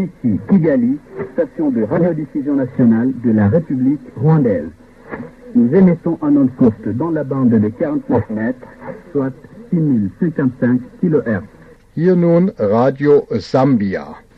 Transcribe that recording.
Ici Kigali, station de radiodiffusion nationale de la République rwandaise. Nous émettons en ondes courtes dans la bande de 49 mètres, soit 6055 kHz. Hier nun Radio Sambia.